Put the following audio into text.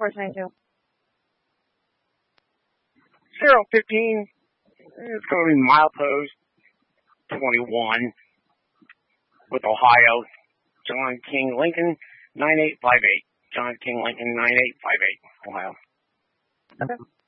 422. 015. It's going to be milepost 21 with Ohio. John King Lincoln 9858. John King Lincoln 9858, Ohio. Okay.